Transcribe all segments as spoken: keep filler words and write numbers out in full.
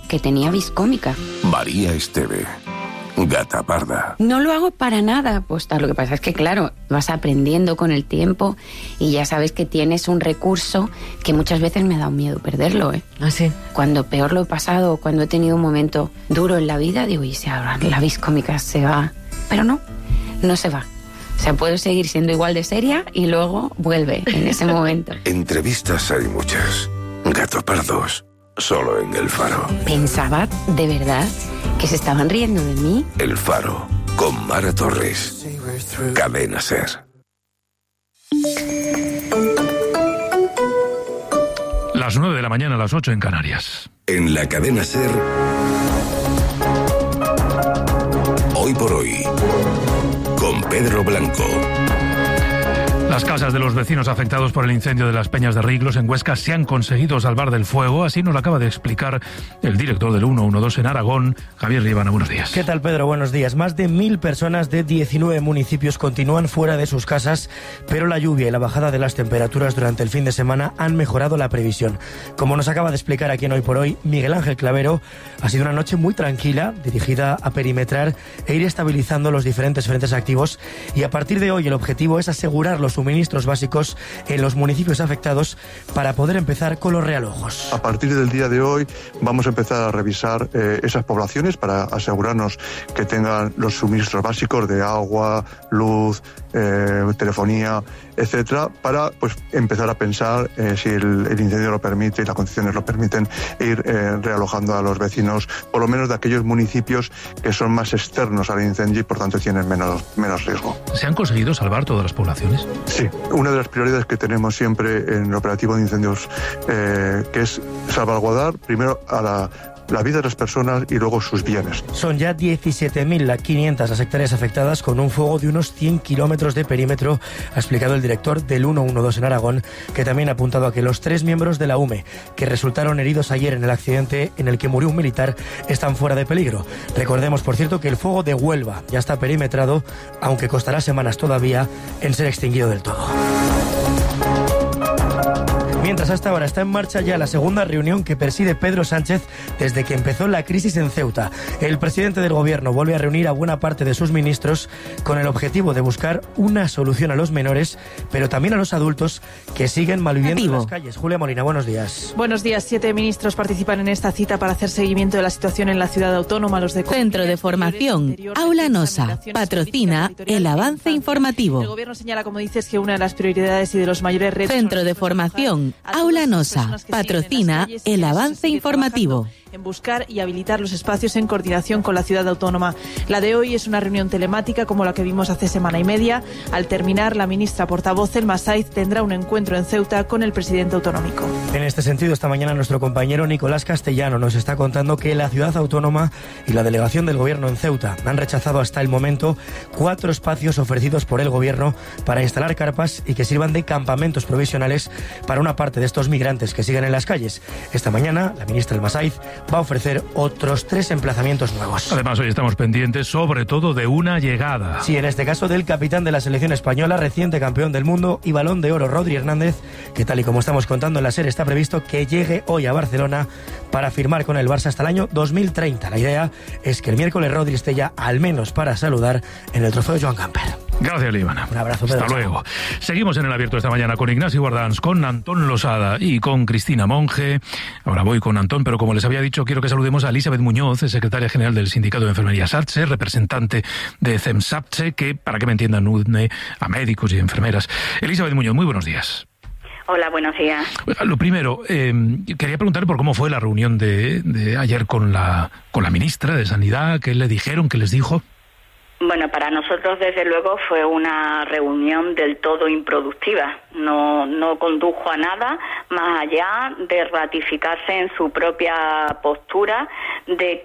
que tenía vis cómica. María Esteve, gata parda. No lo hago para nada, pues lo que pasa es que claro, vas aprendiendo con el tiempo y ya sabes que tienes un recurso que muchas veces me ha dado miedo perderlo, ¿eh? ¿Ah, sí? Cuando peor lo he pasado, cuando he tenido un momento duro en la vida, digo, y si ahora la vis cómica se va, pero no, no se va. O sea, puedo seguir siendo igual de seria y luego vuelve en ese momento. Entrevistas hay muchas. Gato pardos, solo en El Faro. Pensaba, de verdad, que se estaban riendo de mí. El Faro, con Mara Torres. Cadena Ser. Las nueve de la mañana, a las ocho en Canarias. En la Cadena Ser. Hoy por hoy. Con Pedro Blanco. Las casas de los vecinos afectados por el incendio de las Peñas de Riglos en Huesca se han conseguido salvar del fuego. Así nos lo acaba de explicar el director del ciento doce en Aragón, Javier Líbana. Buenos días. ¿Qué tal, Pedro? Buenos días. Más de mil personas de diecinueve municipios continúan fuera de sus casas, pero la lluvia y la bajada de las temperaturas durante el fin de semana han mejorado la previsión. Como nos acaba de explicar aquí en Hoy por Hoy Miguel Ángel Clavero, ha sido una noche muy tranquila, dirigida a perimetrar e ir estabilizando los diferentes frentes activos, y a partir de hoy el objetivo es asegurar los suministros básicos en los municipios afectados para poder empezar con los realojos. A partir del día de hoy vamos a empezar a revisar eh, esas poblaciones para asegurarnos que tengan los suministros básicos de agua, luz, eh, telefonía, etcétera, para pues empezar a pensar eh, si el, el incendio lo permite y las condiciones lo permiten, ir eh, realojando a los vecinos, por lo menos de aquellos municipios que son más externos al incendio y por tanto tienen menos, menos riesgo. ¿Se han conseguido salvar todas las poblaciones? Sí, una de las prioridades que tenemos siempre en el operativo de incendios, eh, que es salvaguardar primero a la la vida de las personas y luego sus bienes. Son ya diecisiete mil quinientas las hectáreas afectadas, con un fuego de unos cien kilómetros de perímetro, ha explicado el director del ciento doce en Aragón, que también ha apuntado a que los tres miembros de la U M E que resultaron heridos ayer en el accidente en el que murió un militar están fuera de peligro. Recordemos, por cierto, que el fuego de Huelva ya está perimetrado, aunque costará semanas todavía en ser extinguido del todo. Mientras, hasta ahora está en marcha ya la segunda reunión que preside Pedro Sánchez desde que empezó la crisis en Ceuta. El presidente del gobierno vuelve a reunir a buena parte de sus ministros con el objetivo de buscar una solución a los menores, pero también a los adultos que siguen malviviendo en las calles. Julia Molina, buenos días. Buenos días. Siete ministros participan en esta cita para hacer seguimiento de la situación en la ciudad autónoma. Los de Centro de Formación Aula Nosa patrocina el avance informativo. El gobierno señala, como dices, que una de las prioridades y de los mayores retos... Centro de Formación Aula Nosa patrocina el avance informativo. En buscar y habilitar los espacios en coordinación con la ciudad autónoma. La de hoy es una reunión telemática como la que vimos hace semana y media. Al terminar, la ministra portavoz, Elma Saiz, tendrá un encuentro en Ceuta con el presidente autonómico. En este sentido, esta mañana nuestro compañero Nicolás Castellano nos está contando que la ciudad autónoma y la delegación del gobierno en Ceuta han rechazado hasta el momento cuatro espacios ofrecidos por el gobierno para instalar carpas y que sirvan de campamentos provisionales para una parte de estos migrantes que siguen en las calles. Esta mañana, la ministra Elma Saiz va a ofrecer otros tres emplazamientos nuevos. Además, hoy estamos pendientes sobre todo de una llegada. Sí, en este caso del capitán de la selección española, reciente campeón del mundo y Balón de Oro, Rodri Hernández, que tal y como estamos contando en la serie está previsto que llegue hoy a Barcelona para firmar con el Barça hasta el año dos mil treinta. La idea es que el miércoles Rodri esté ya al menos para saludar en el trofeo Joan Gamper. Gracias, Líbana. Un abrazo, Pedro. Hasta luego. Seguimos en el abierto esta mañana con Ignacio Guardans, con Antón Losada y con Cristina Monge. Ahora voy con Antón, pero como les había dicho, quiero que saludemos a Elizabeth Muñoz, secretaria general del Sindicato de Enfermería SATSE, representante de CEMSATSE, que, para que me entiendan, une a médicos y enfermeras. Elizabeth Muñoz, muy buenos días. Hola, buenos días. Lo primero, eh, quería preguntarle por cómo fue la reunión de, de ayer con la, con la ministra de Sanidad. ¿Qué le dijeron? ¿Qué les dijo? Bueno, para nosotros, desde luego, fue una reunión del todo improductiva. No, no condujo a nada más allá de ratificarse en su propia postura de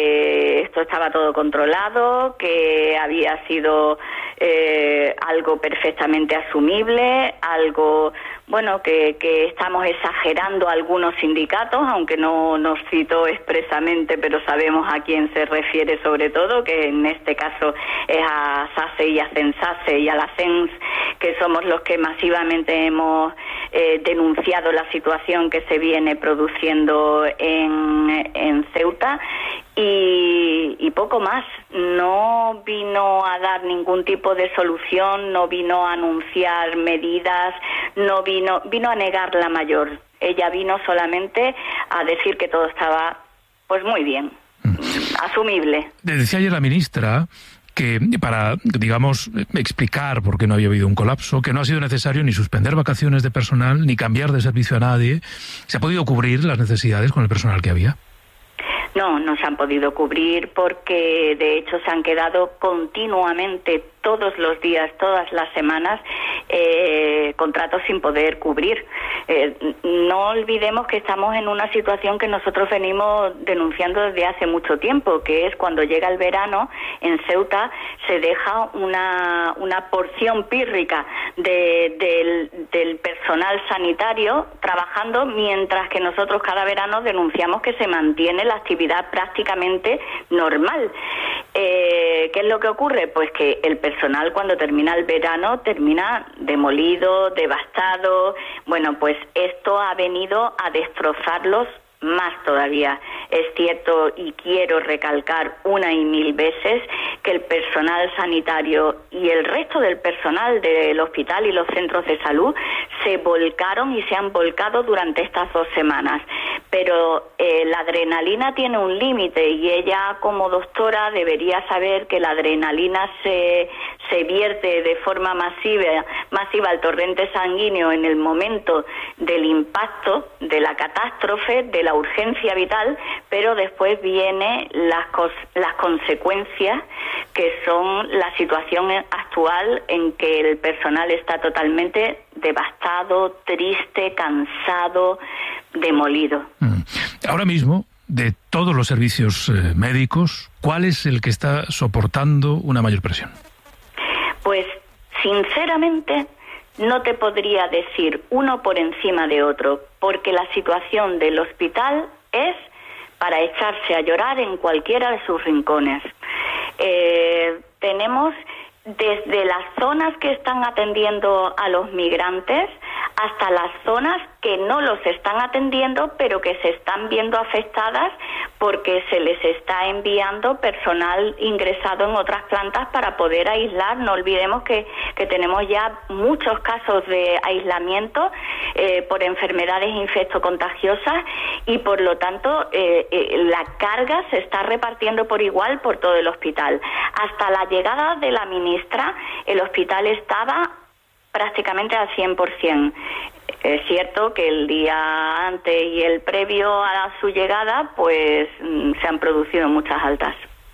que esto estaba todo controlado, que había sido eh, algo perfectamente asumible, algo bueno, que, que estamos exagerando algunos sindicatos, aunque no nos citó expresamente, pero sabemos a quién se refiere sobre todo, que en este caso es a SACE y a CENSACE y a la CENS, que somos los que masivamente hemos eh, denunciado la situación que se viene produciendo en, en Ceuta. Y, y poco más. No vino a dar ningún tipo de solución, no vino a anunciar medidas, no vino, vino a negar la mayor. Ella vino solamente a decir que todo estaba, pues muy bien, mm. asumible. Decía ayer la ministra que para, digamos, explicar por qué no había habido un colapso, que no ha sido necesario ni suspender vacaciones de personal, ni cambiar de servicio a nadie. ¿Se ha podido cubrir las necesidades con el personal que había? No, no se han podido cubrir porque de hecho se han quedado continuamente todos los días, todas las semanas, eh, contratos sin poder cubrir. Eh, no olvidemos que estamos en una situación que nosotros venimos denunciando desde hace mucho tiempo, que es cuando llega el verano, en Ceuta se deja una, una porción pírrica de, del, del personal sanitario trabajando, mientras que nosotros cada verano denunciamos que se mantiene la actividad prácticamente normal. Eh, ¿Qué es lo que ocurre? Pues que el personal cuando termina el verano termina demolido, devastado. Bueno, pues esto ha venido a destrozarlos más todavía. Es cierto y quiero recalcar una y mil veces que el personal sanitario y el resto del personal del hospital y los centros de salud se volcaron y se han volcado durante estas dos semanas. Pero eh, la adrenalina tiene un límite y ella como doctora debería saber que la adrenalina se, se vierte de forma masiva, masiva al torrente sanguíneo en el momento del impacto, de la catástrofe, de la urgencia vital, pero después viene las, cos las consecuencias, que son la situación actual en que el personal está totalmente devastado, triste, cansado, demolido. Mm. Ahora mismo, de todos los servicios eh, médicos, ¿cuál es el que está soportando una mayor presión? Pues, sinceramente, no te podría decir uno por encima de otro, porque la situación del hospital es para echarse a llorar en cualquiera de sus rincones. Eh, tenemos desde las zonas que están atendiendo a los migrantes hasta las zonas que no los están atendiendo, pero que se están viendo afectadas porque se les está enviando personal ingresado en otras plantas para poder aislar. No olvidemos que, que tenemos ya muchos casos de aislamiento eh, por enfermedades infectocontagiosas y por lo tanto eh, eh, la carga se está repartiendo por igual por todo el hospital. Hasta la llegada de la ministra, el hospital estaba prácticamente al cien por cien. Es cierto que el día antes y el previo a su llegada, pues se han producido muchas altas.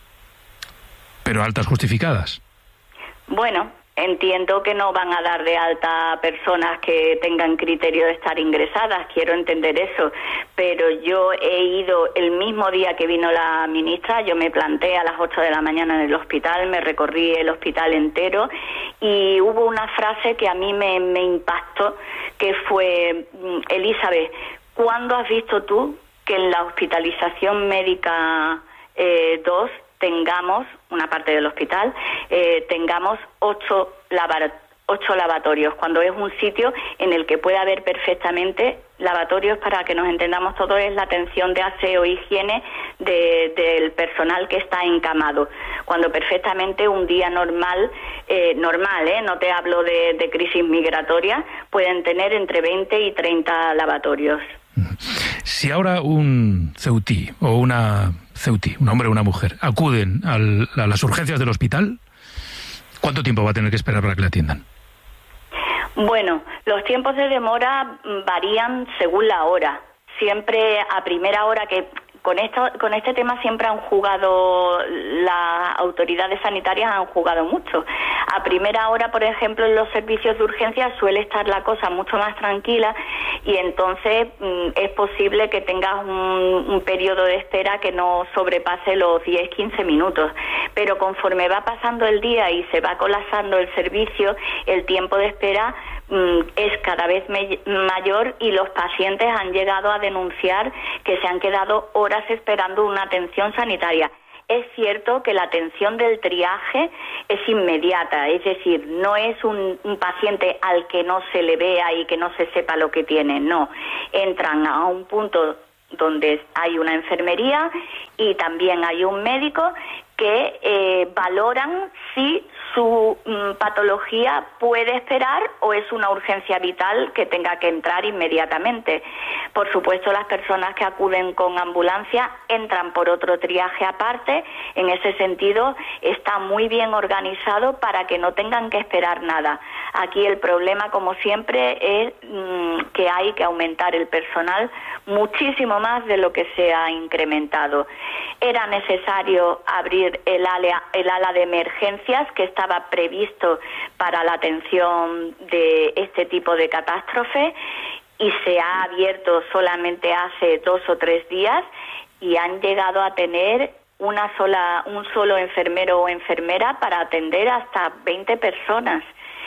¿Pero altas justificadas? Bueno, entiendo que no van a dar de alta a personas que tengan criterio de estar ingresadas, quiero entender eso, pero yo he ido el mismo día que vino la ministra, yo me planté a las ocho de la mañana en el hospital, me recorrí el hospital entero y hubo una frase que a mí me, me impactó, que fue: Elizabeth, ¿cuándo has visto tú que en la hospitalización médica eh, dos tengamos, una parte del hospital, eh, tengamos ocho, lavar, ocho lavatorios, cuando es un sitio en el que puede haber perfectamente lavatorios? Para que nos entendamos todos, es la atención de aseo e higiene de, del personal que está encamado, cuando perfectamente un día normal, eh, normal, eh, no te hablo de, de crisis migratoria, pueden tener entre veinte y treinta lavatorios. Si ahora un ceutí o una ceutí, un hombre o una mujer, acuden al, a las urgencias del hospital, ¿cuánto tiempo va a tener que esperar para que le atiendan? Bueno, los tiempos de demora varían según la hora. Siempre a primera hora, que con esto, con este tema siempre han jugado, las autoridades sanitarias han jugado mucho. A primera hora, por ejemplo, en los servicios de urgencia suele estar la cosa mucho más tranquila y entonces mm, es posible que tengas un, un periodo de espera que no sobrepase los diez a quince minutos. Pero conforme va pasando el día y se va colapsando el servicio, el tiempo de espera es cada vez mayor y los pacientes han llegado a denunciar que se han quedado horas esperando una atención sanitaria. Es cierto que la atención del triaje es inmediata, es decir, no es un, un paciente al que no se le vea y que no se sepa lo que tiene, no. Entran a un punto donde hay una enfermería y también hay un médico que eh, valoran si su mm, patología puede esperar o es una urgencia vital que tenga que entrar inmediatamente. Por supuesto, las personas que acuden con ambulancia entran por otro triaje aparte. En ese sentido, está muy bien organizado para que no tengan que esperar nada. Aquí el problema, como siempre, es mmm, que hay que aumentar el personal muchísimo más de lo que se ha incrementado. Era necesario abrir el ala, el ala de emergencias que estaba previsto para la atención de este tipo de catástrofe y se ha abierto solamente hace dos o tres días y han llegado a tener una sola, un solo enfermero o enfermera para atender hasta veinte personas.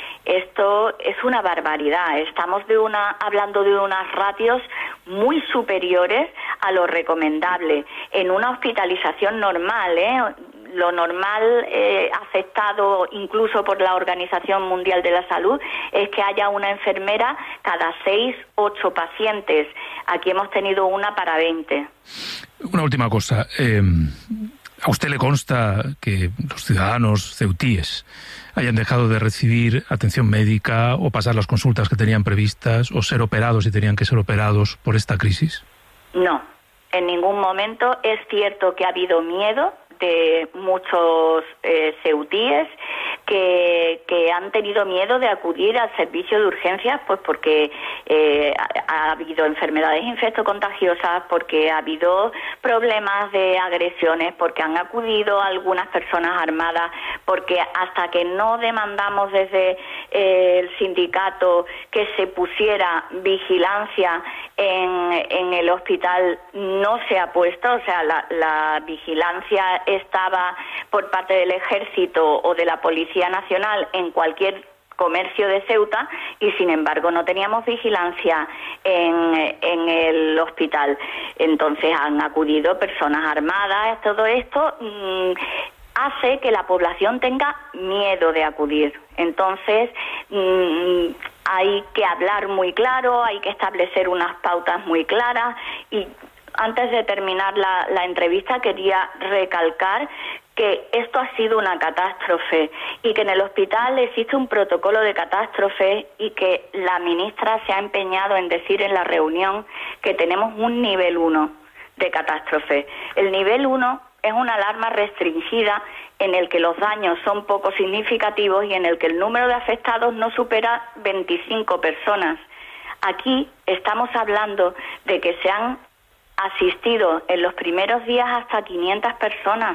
Esto es una barbaridad. Estamos de una, hablando de unas ratios muy superiores a lo recomendable en una hospitalización normal, ¿eh? Lo normal, eh, aceptado incluso por la Organización Mundial de la Salud, es que haya una enfermera cada seis, ocho pacientes. Aquí hemos tenido una para veinte. Una última cosa. Eh, ¿A usted le consta que los ciudadanos ceutíes hayan dejado de recibir atención médica o pasar las consultas que tenían previstas o ser operados si tenían que ser operados por esta crisis? No, en ningún momento. Es cierto que ha habido miedo de muchos eh, ceutíes que, que han tenido miedo de acudir al servicio de urgencias, pues porque eh, ha, ha habido enfermedades infectocontagiosas, porque ha habido problemas de agresiones, porque han acudido algunas personas armadas, porque hasta que no demandamos desde eh, el sindicato que se pusiera vigilancia en, en el hospital, no se ha puesto. O sea, la, la vigilancia estaba por parte del Ejército o de la Policía Nacional en cualquier comercio de Ceuta y sin embargo no teníamos vigilancia en, en el hospital. Entonces han acudido personas armadas. Todo esto mmm, hace que la población tenga miedo de acudir. Entonces mmm, hay que hablar muy claro, hay que establecer unas pautas muy claras. Y antes de terminar la, la entrevista quería recalcar que esto ha sido una catástrofe y que en el hospital existe un protocolo de catástrofe y que la ministra se ha empeñado en decir en la reunión que tenemos un nivel uno de catástrofe. El nivel uno es una alarma restringida en el que los daños son poco significativos y en el que el número de afectados no supera veinticinco personas. Aquí estamos hablando de que se han asistido en los primeros días hasta quinientas personas.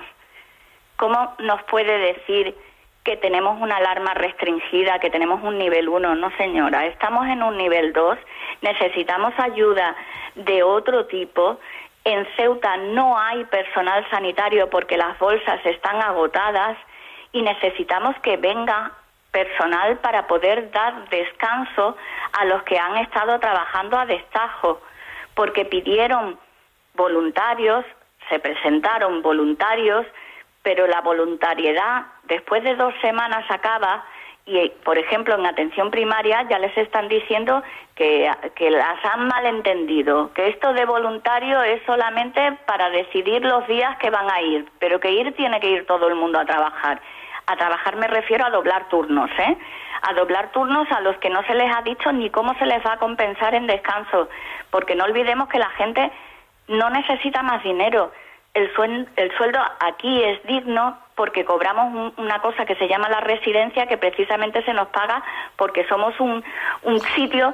¿Cómo nos puede decir que tenemos una alarma restringida, que tenemos un nivel uno? No, señora, estamos en un nivel dos, necesitamos ayuda de otro tipo. En Ceuta no hay personal sanitario porque las bolsas están agotadas y necesitamos que venga personal para poder dar descanso a los que han estado trabajando a destajo, porque pidieron voluntarios, se presentaron voluntarios, pero la voluntariedad después de dos semanas acaba y, por ejemplo, en atención primaria ya les están diciendo que, que las han malentendido, que esto de voluntario es solamente para decidir los días que van a ir, pero que ir tiene que ir todo el mundo a trabajar. A trabajar me refiero a doblar turnos, ¿eh? A doblar turnos a los que no se les ha dicho ni cómo se les va a compensar en descanso, porque no olvidemos que la gente no necesita más dinero. El sueldo, el sueldo aquí es digno porque cobramos un, una cosa que se llama la residencia, que precisamente se nos paga porque somos un, un sitio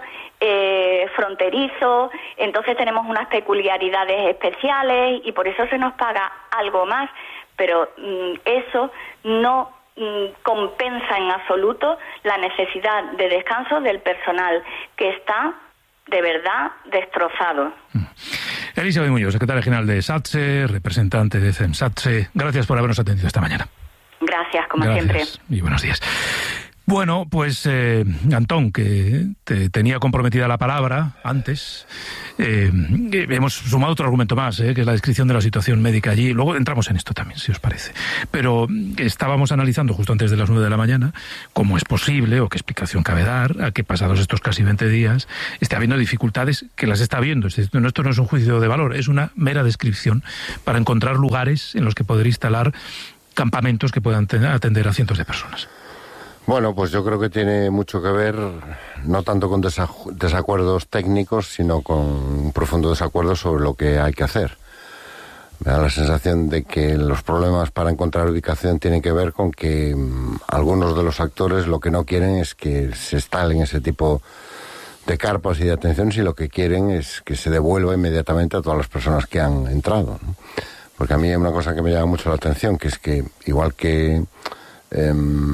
eh, fronterizo, entonces tenemos unas peculiaridades especiales y por eso se nos paga algo más, pero mm, eso no mm, compensa en absoluto la necesidad de descanso del personal, que está de verdad destrozado. Elisabet Muñoz, secretaria general de SATSE, representante de CEMSATSE, gracias por habernos atendido esta mañana. Gracias, como gracias, siempre. Y buenos días. Bueno, pues eh, Antón, que te tenía comprometida la palabra antes, eh, hemos sumado otro argumento más, eh, que es la descripción de la situación médica allí. Luego entramos en esto también, si os parece. Pero estábamos analizando justo antes de las nueve de la mañana cómo es posible o qué explicación cabe dar a que pasados estos casi veinte días esté habiendo dificultades, que las está habiendo. Esto no es un juicio de valor, es una mera descripción para encontrar lugares en los que poder instalar campamentos que puedan atender a cientos de personas. Bueno, pues yo creo que tiene mucho que ver, no tanto con desacuerdos técnicos, sino con un profundo desacuerdo sobre lo que hay que hacer. Me da la sensación de que los problemas para encontrar ubicación tienen que ver con que mmm, algunos de los actores lo que no quieren es que se instalen ese tipo de carpas y de atenciones, y lo que quieren es que se devuelva inmediatamente a todas las personas que han entrado, ¿no? Porque a mí hay una cosa que me llama mucho la atención, que es que igual que Eh,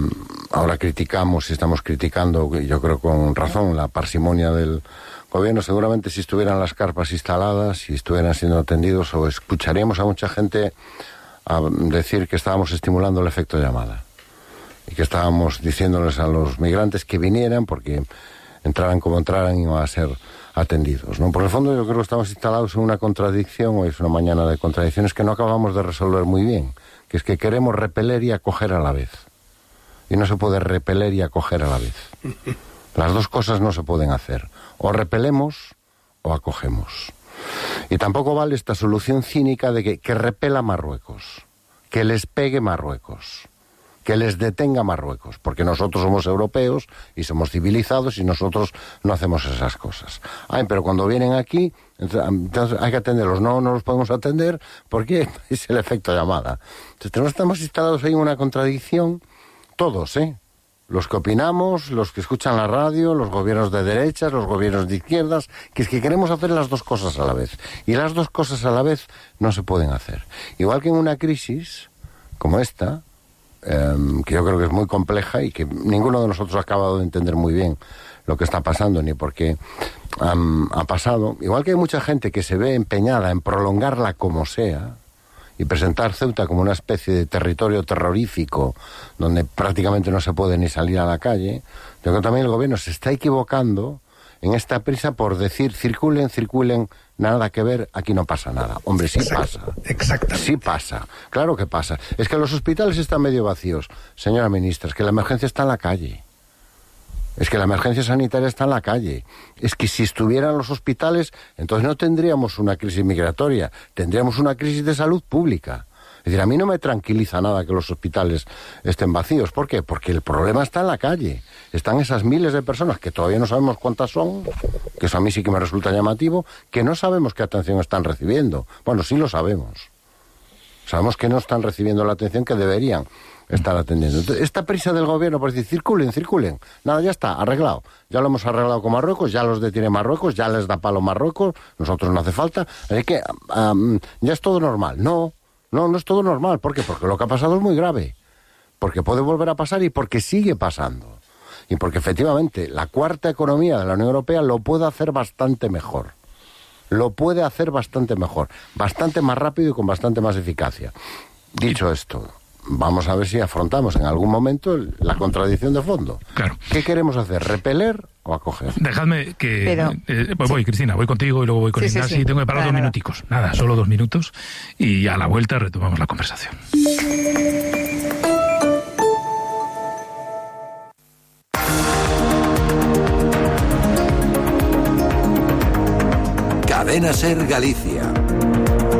ahora criticamos y estamos criticando, yo creo con razón, la parsimonia del gobierno, seguramente si estuvieran las carpas instaladas, si estuvieran siendo atendidos, o escucharíamos a mucha gente a decir que estábamos estimulando el efecto llamada y que estábamos diciéndoles a los migrantes que vinieran porque entraran como entraran y iban a ser atendidos, ¿no? Por el fondo yo creo que estamos instalados en una contradicción, hoy es una mañana de contradicciones que no acabamos de resolver muy bien, que es que queremos repeler y acoger a la vez. Y no se puede repeler y acoger a la vez. Las dos cosas no se pueden hacer. O repelemos o acogemos. Y tampoco vale esta solución cínica de que, que repela Marruecos, que les pegue Marruecos, que les detenga Marruecos, porque nosotros somos europeos y somos civilizados y nosotros no hacemos esas cosas. Ay, pero cuando vienen aquí, entonces hay que atenderlos. No, no los podemos atender porque es el efecto llamada. Entonces no estamos instalados ahí en una contradicción, todos, ¿eh? Los que opinamos, los que escuchan la radio, los gobiernos de derechas, los gobiernos de izquierdas, que es que queremos hacer las dos cosas a la vez. Y las dos cosas a la vez no se pueden hacer. Igual que en una crisis como esta, eh, que yo creo que es muy compleja y que ninguno de nosotros ha acabado de entender muy bien lo que está pasando, ni por qué um, ha pasado. Igual que hay mucha gente que se ve empeñada en prolongarla como sea, y presentar Ceuta como una especie de territorio terrorífico donde prácticamente no se puede ni salir a la calle, yo creo que también el gobierno se está equivocando en esta prisa por decir circulen, circulen, nada que ver, aquí no pasa nada. Hombre, sí Exacto, pasa. Exactamente. Sí pasa, claro que pasa. Es que los hospitales están medio vacíos. Señora ministra, es que la emergencia está en la calle. Es que la emergencia sanitaria está en la calle. Es que si estuvieran los hospitales, entonces no tendríamos una crisis migratoria, tendríamos una crisis de salud pública. Es decir, a mí no me tranquiliza nada que los hospitales estén vacíos. ¿Por qué? Porque el problema está en la calle. Están esas miles de personas, que todavía no sabemos cuántas son, que eso a mí sí que me resulta llamativo, que no sabemos qué atención están recibiendo. Bueno, sí lo sabemos. Sabemos que no están recibiendo la atención que deberían estar atendiendo. Entonces, esta prisa del gobierno por decir circulen, circulen, nada, ya está, arreglado. Ya lo hemos arreglado con Marruecos, ya los detiene Marruecos, ya les da palo Marruecos, nosotros no hace falta. Así que um, ya es todo normal. No, no, no es todo normal. ¿Por qué? Porque lo que ha pasado es muy grave. Porque puede volver a pasar y porque sigue pasando. Y porque efectivamente la cuarta economía de la Unión Europea lo puede hacer bastante mejor. Lo puede hacer bastante mejor, bastante más rápido y con bastante más eficacia. Dicho esto, vamos a ver si afrontamos en algún momento la contradicción de fondo. Claro. ¿Qué queremos hacer? ¿Repeler o acoger? Dejadme que... Pero, eh, pues voy, sí. Cristina, voy contigo y luego voy con sí, Ignacio. Sí, sí. Tengo que parar claro, dos minuticos. Nada, solo dos minutos. Y a la vuelta retomamos la conversación. Cadena Ser Galicia.